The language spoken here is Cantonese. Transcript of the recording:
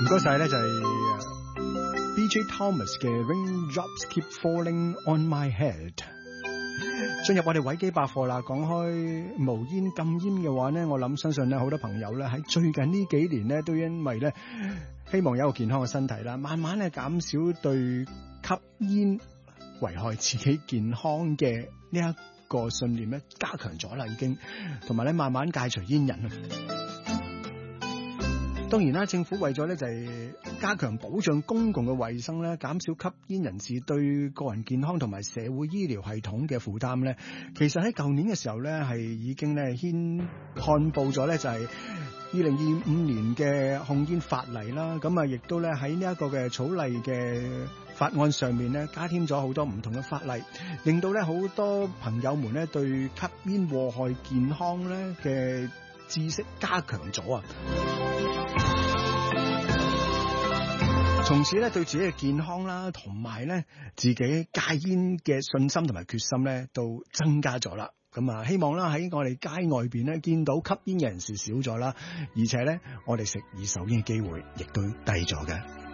唔該晒咧，就係 B.J. Thomas 嘅 Raindrops Keep Falling on My Head。進入我哋維基百貨啦，講開無煙禁煙嘅話呢，我諗相信咧好多朋友咧喺最近呢幾年咧都因為咧希望有一個健康嘅身體啦，慢慢咧減少對吸煙危害自己健康嘅呢一個信念咧加強咗啦，已經同埋咧慢慢戒除煙癮。當然啦，政府為咗咧就係加強保障公共嘅衛生咧，減少吸煙人士對個人健康同埋社會醫療系統嘅負擔咧，其實喺舊年嘅時候咧係已經咧刊布咗咧就係2025年嘅控煙法例啦。咁啊，亦都咧喺呢一個嘅草例嘅法案上面咧加添咗好多唔同嘅法例，令到咧好多朋友們咧對吸煙禍害健康咧嘅知識加強咗啊！從此咧對自己嘅健康啦，同埋咧自己戒煙嘅信心同埋決心咧，都增加咗啦。咁啊，希望啦喺我哋街外邊咧見到吸煙嘅人士少咗啦，而且咧我哋食二手煙嘅機會亦都低咗嘅。